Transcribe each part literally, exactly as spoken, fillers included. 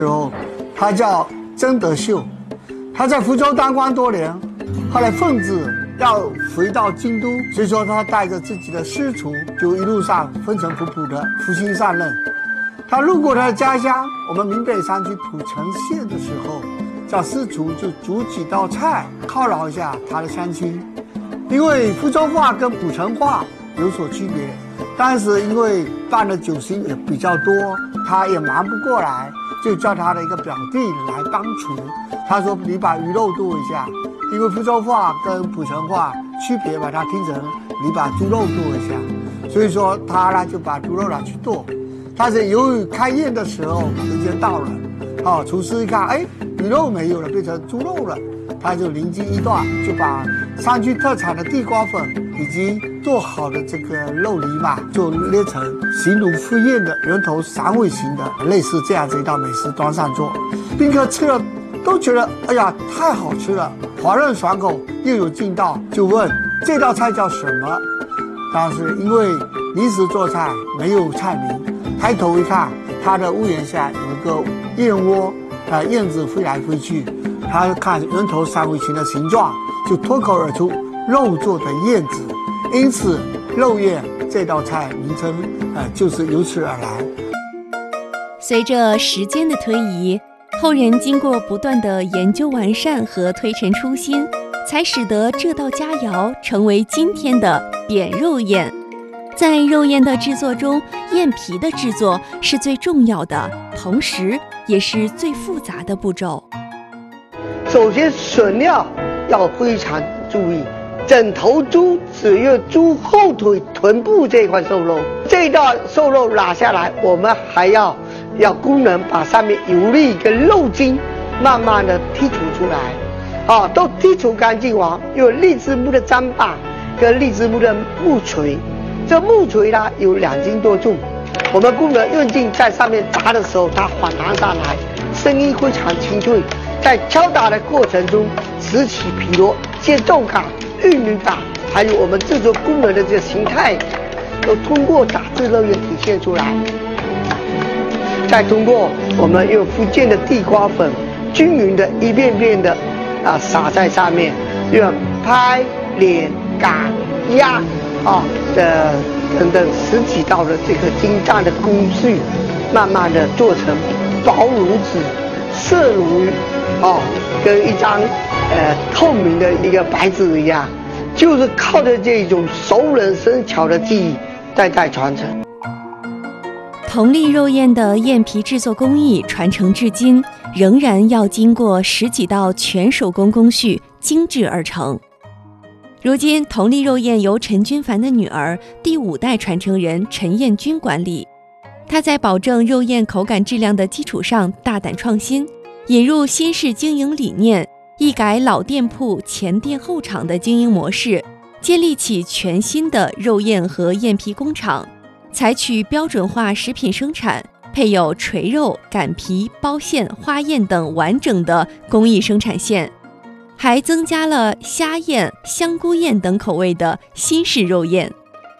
时候，他叫曾德秀，他在福州当官多年，后来奉旨要回到京都，所以说他带着自己的师徒，就一路上风尘仆仆的负心上任。他路过他的家乡，我们闽北山区蒲城县的时候，叫师徒就煮几道菜犒劳一下他的乡亲。因为福州话跟蒲城话有所区别，当时因为办的酒席也比较多，他也忙不过来，就叫他的一个表弟来当厨。他说：“你把鱼肉剁一下。”因为福州话跟蒲城话区别，把它听成你把猪肉剁一下，所以说他呢就把猪肉拿去剁。但是由于开宴的时候时间到了，哦，厨师一看，哎，鱼肉没有了，变成猪肉了，他就灵机一动，就把山区特产的地瓜粉以及做好的这个肉泥嘛，就捏成形如赴宴的人头三尾形的类似这样子一道美食端上桌，宾客吃了都觉得哎呀太好吃了，滑润爽口又有劲道，就问这道菜叫什么。但是因为临时做菜没有菜名，抬头一看，他的屋檐下有一个燕窝，啊，燕子飞来飞去，他看人头三尾形的形状，就脱口而出肉做的燕子，因此肉燕这道菜名称，呃，就是由此而来。 随着时间的推移，后人经过不断的研究完善和推陈出新，才使得这道佳肴成为今天的扁肉燕。在肉燕的制作中，燕皮的制作是最重要的，同时也是最复杂的步骤。 首先选料要非常注意，整头猪只用猪后腿臀部这一块瘦肉，这一道瘦肉拿下来，我们还要要工人把上面油粒跟肉筋慢慢的剔除出来，啊，都剔除干净完，用荔枝木的砧板跟荔枝木的木锤，这木锤呢有两斤多重，我们工人用劲在上面砸的时候，它反弹上来，声音非常清脆。在敲打的过程中，此起彼落，节奏感、韵律感，还有我们制作工人的这个形态，都通过打制肉燕体现出来。再通过我们用福建的地瓜粉，均匀的一遍遍的啊撒在上面，用拍、碾、擀、压啊的等等十几道的这个精湛的工序，慢慢的做成薄如纸、色如哦，跟一张呃透明的一个白纸一样，就是靠着这种熟能生巧的技艺代代传承。 同利肉燕的燕皮制作工艺传承至今，仍然要经过十几道全手工工序精制而成。如今同利肉燕由陈君凡的女儿第五代传承人陈燕君管理，她在保证肉燕口感质量的基础上大胆创新，引入新式经营理念，一改老店铺前店后厂的经营模式，建立起全新的肉燕和燕皮工厂，采取标准化食品生产，配有锤肉、擀皮、包馅、花燕等完整的工艺生产线，还增加了虾燕、香菇燕等口味的新式肉燕。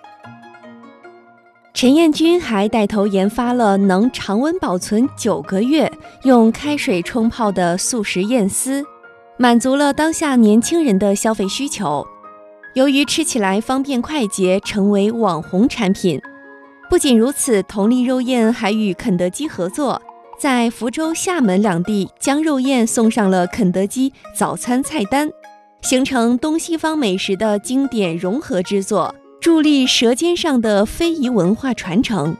陈燕君还带头研发了能常温保存九个月、用开水冲泡的速食燕丝，满足了当下年轻人的消费需求。由于吃起来方便快捷，成为网红产品。不仅如此，同利肉燕还与肯德基合作，在福州、厦门两地将肉燕送上了肯德基早餐菜单，形成东西方美食的经典融合之作，助力舌尖上的非遗文化传承。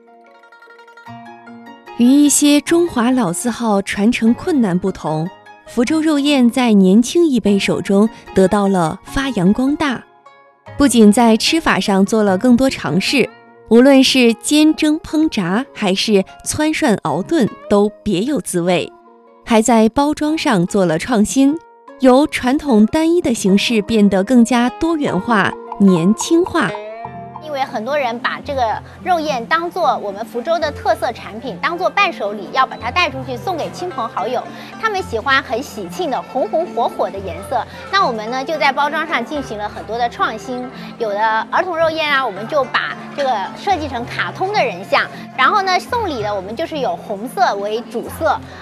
与一些中华老字号传承困难不同，福州肉燕在年轻一辈手中得到了发扬光大，不仅在吃法上做了更多尝试，无论是煎蒸烹炸还是汆涮熬炖都别有滋味，还在包装上做了创新，由传统单一的形式变得更加多元化、年轻化。 因为很多人把这个肉燕当做我们福州的特色产品，当做伴手礼，要把它带出去送给亲朋好友。他们喜欢很喜庆的红红火火的颜色，那我们呢就在包装上进行了很多的创新。有的儿童肉燕啊，我们就把这个设计成卡通的人像，然后呢送礼的我们就是有红色为主色